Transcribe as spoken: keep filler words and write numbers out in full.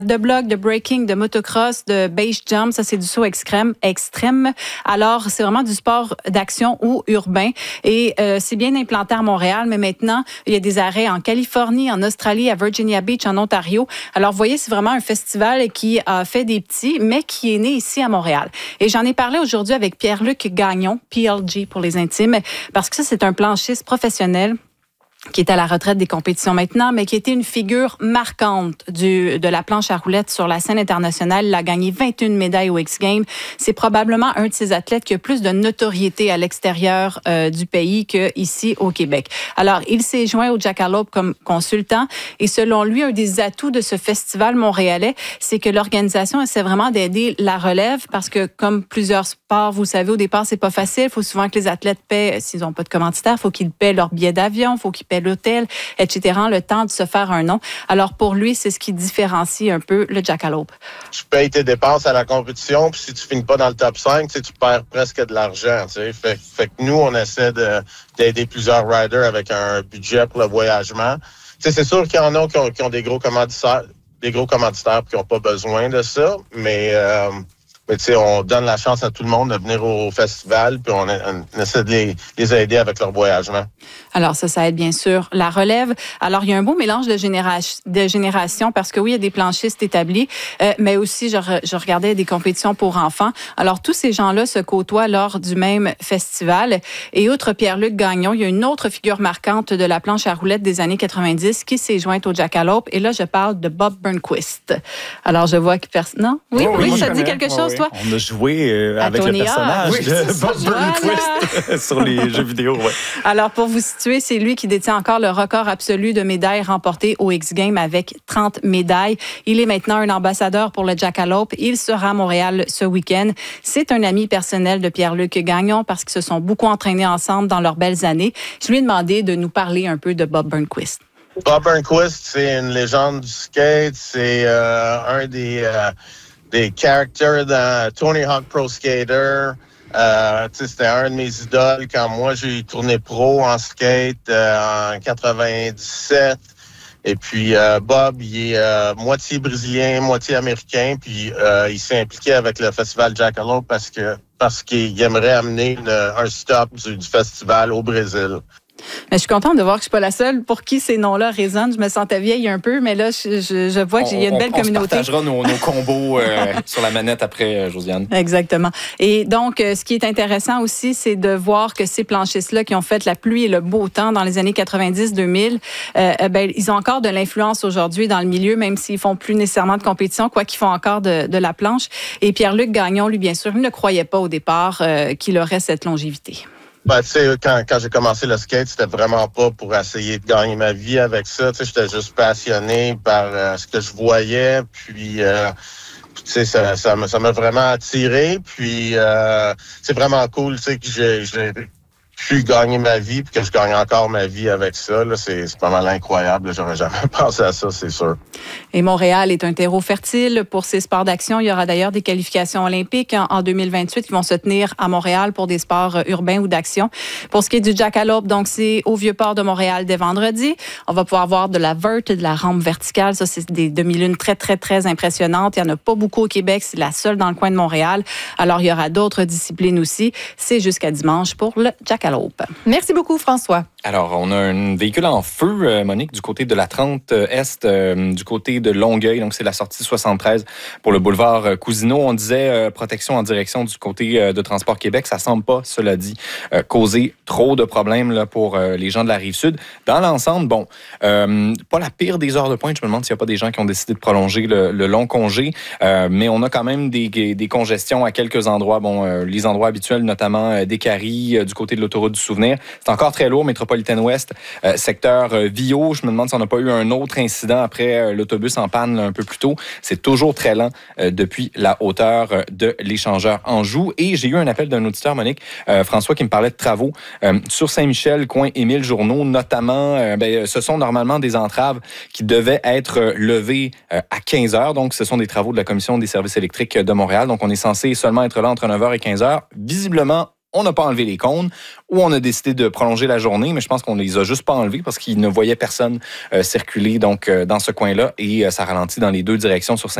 de bloc, de breaking, de motocross, de base jump. Ça, c'est du saut extrême. extrême. Alors, c'est vraiment du sport d'action ou urbain. Et euh, c'est bien implanté à Montréal, mais maintenant, il y a des arrêts en Californie, en Australie, à Virginia Beach, en Ontario. Alors, vous voyez, c'est vraiment un festival qui a fait des petits, mais qui est né ici à Montréal. Et j'en ai parlé aujourd'hui avec Pierre-Luc Gagnon, P L G pour les intimes, parce que ça, c'est un planchiste professionnel qui est à la retraite des compétitions maintenant, mais qui était une figure marquante du, de la planche à roulettes sur la scène internationale. Il a gagné vingt et une médailles aux X-Games. C'est probablement un de ces athlètes qui a plus de notoriété à l'extérieur euh, du pays qu'ici au Québec. Alors, il s'est joint au Jackalope comme consultant et selon lui, un des atouts de ce festival montréalais, c'est que l'organisation essaie vraiment d'aider la relève parce que comme plusieurs sports, vous savez, au départ, c'est pas facile. Il faut souvent que les athlètes paient, s'ils n'ont pas de commanditaire, il faut qu'ils paient leur billet d'avion, il faut qu'ils l'hôtel, et cetera, le temps de se faire un nom. Alors, pour lui, c'est ce qui différencie un peu le Jackalope. Tu payes tes dépenses à la compétition, puis si tu finis pas dans le top cinq, tu sais, tu perds presque de l'argent. Tu sais. Fait, fait que nous, on essaie de, d'aider plusieurs riders avec un budget pour le voyagement. Tu sais, c'est sûr qu'il y en a qui ont, qui ont des gros commanditaires, des gros commanditaires qui n'ont pas besoin de ça, mais... Euh, Mais tu sais, on donne la chance à tout le monde de venir au festival, puis on, on essaie de les, les aider avec leur voyagement. Alors ça, ça aide bien sûr la relève. Alors, il y a un beau mélange de, généra- de générations parce que oui, il y a des planchistes établis, euh, mais aussi, je, re- je regardais des compétitions pour enfants. Alors, tous ces gens-là se côtoient lors du même festival. Et outre Pierre-Luc Gagnon, il y a une autre figure marquante de la planche à roulettes des années quatre-vingt-dix qui s'est jointe au Jackalope. Et là, je parle de Bob Burnquist. Alors, je vois que personne... Non? Oui, oh, oui, oui ça dit quelque chose, oh, oui. toi? On a joué euh, avec Tony le personnage oui, de Bob Burnquist voilà. sur les jeux vidéo. Ouais. Alors, pour vous situer, c'est lui qui détient encore le record absolu de médailles remportées aux X-Games avec trente médailles. Il est maintenant un ambassadeur pour le Jackalope. Il sera à Montréal ce week-end. C'est un ami personnel de Pierre-Luc Gagnon parce qu'ils se sont beaucoup entraînés ensemble dans leurs belles années. Je lui ai demandé de nous parler un peu de Bob Burnquist. Bob Burnquist, c'est une légende du skate. C'est euh, un des... Euh, des characters dans Tony Hawk Pro Skater. Euh, c'était un de mes idoles quand moi j'ai tourné pro en skate euh, en quatre-vingt-dix-sept. Et puis euh, Bob, il est euh, moitié brésilien, moitié américain. Puis euh, il s'est impliqué avec le festival Jackalope parce que parce qu'il aimerait amener une, un stop du, du festival au Brésil. Mais je suis contente de voir que je suis pas la seule pour qui ces noms-là résonnent. Je me sentais vieille un peu, mais là, je, je, je vois qu'il y a une belle on, on communauté. On partagera nos, nos combos euh, sur la manette après, euh, Josiane. Exactement. Et donc, euh, ce qui est intéressant aussi, c'est de voir que ces planchistes-là qui ont fait la pluie et le beau temps dans les années quatre-vingt-dix deux mille, euh, ben, ils ont encore de l'influence aujourd'hui dans le milieu, même s'ils font plus nécessairement de compétition, quoi qu'ils font encore de, de la planche. Et Pierre-Luc Gagnon, lui, bien sûr, il ne croyait pas au départ euh, qu'il aurait cette longévité. Ben, tu sais, quand, quand j'ai commencé le skate, c'était vraiment pas pour essayer de gagner ma vie avec ça. Tu sais, j'étais juste passionné par euh, ce que je voyais. Puis, euh, tu sais, ça, ça, m'a, ça m'a vraiment attiré. Puis, euh, c'est vraiment cool, tu sais, que j'ai, j'ai pu gagner ma vie puis que je gagne encore ma vie avec ça. Là, c'est, c'est pas mal incroyable. Là. J'aurais jamais pensé à ça, c'est sûr. Et Montréal est un terreau fertile pour ces sports d'action. Il y aura d'ailleurs des qualifications olympiques en deux mille vingt-huit qui vont se tenir à Montréal pour des sports urbains ou d'action. Pour ce qui est du Jackalope, donc c'est au Vieux-Port de Montréal dès vendredi. On va pouvoir voir de la vert et de la rampe verticale. Ça, c'est des demi-lunes très, très, très impressionnantes. Il n'y en a pas beaucoup au Québec. C'est la seule dans le coin de Montréal. Alors, il y aura d'autres disciplines aussi. C'est jusqu'à dimanche pour le Jackalope. Merci beaucoup, François. Alors, on a un véhicule en feu, euh, Monique, du côté de la trente Est, euh, du côté de Longueuil. Donc, c'est la sortie soixante-treize pour le boulevard euh, Cousineau. On disait euh, protection en direction du côté euh, de Transport Québec. Ça semble pas, cela dit, euh, causer trop de problèmes là, pour euh, les gens de la Rive-Sud. Dans l'ensemble, bon, euh, pas la pire des heures de pointe. Je me demande s'il n'y a pas des gens qui ont décidé de prolonger le, le long congé. Euh, mais on a quand même des, des congestions à quelques endroits. Bon, euh, les endroits habituels, notamment euh, des Caries, euh, du côté de l'autoroute du Souvenir. C'est encore très lourd, métropolitaine ouest, euh, secteur euh, Vio. Je me demande si on n'a pas eu un autre incident après euh, l'autobus en panne là, un peu plus tôt. C'est toujours très lent euh, depuis la hauteur euh, de l'échangeur Anjou. Et j'ai eu un appel d'un auditeur, Monique, euh, François, qui me parlait de travaux euh, sur Saint-Michel, coin Émile Journeau, notamment. Euh, ben, ce sont normalement des entraves qui devaient être euh, levées euh, à quinze heures. Donc, ce sont des travaux de la Commission des services électriques de Montréal. Donc, on est censé seulement être là entre neuf heures et quinze heures. Visiblement, on n'a pas enlevé les cônes ou on a décidé de prolonger la journée, mais je pense qu'on les a juste pas enlevés parce qu'ils ne voyaient personne euh, circuler donc euh, dans ce coin-là et euh, ça ralentit dans les deux directions sur Saint